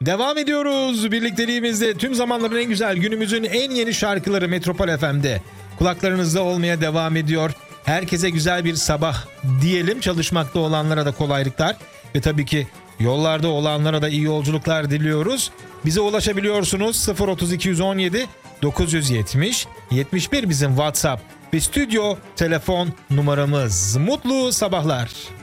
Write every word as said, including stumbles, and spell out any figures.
Devam ediyoruz birlikteliğimizde. Tüm zamanların en güzel, günümüzün en yeni şarkıları Metropol F M'de kulaklarınızda olmaya devam ediyor. Herkese güzel bir sabah diyelim. Çalışmakta olanlara da kolaylıklar ve tabii ki yollarda olanlara da iyi yolculuklar diliyoruz. Bize ulaşabiliyorsunuz. sıfır otuz iki yüz on yedi dokuz yüz yetmiş yetmiş bir bizim WhatsApp ve stüdyo telefon numaramız. Mutlu sabahlar.